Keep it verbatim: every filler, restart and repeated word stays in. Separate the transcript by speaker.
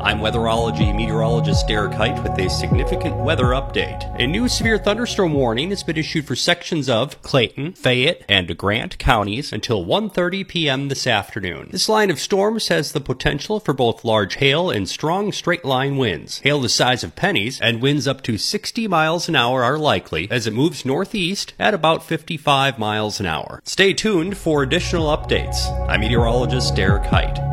Speaker 1: I'm weatherology meteorologist Derek Height with a significant weather update. A new severe thunderstorm warning has been issued for sections of Clayton, Fayette, and Grant counties until one thirty p.m. this afternoon. This line of storms has the potential for both large hail and strong straight-line winds. Hail the size of pennies and winds up to sixty miles an hour are likely as it moves northeast at about fifty-five miles an hour. Stay tuned for additional updates. I'm meteorologist Derek Height.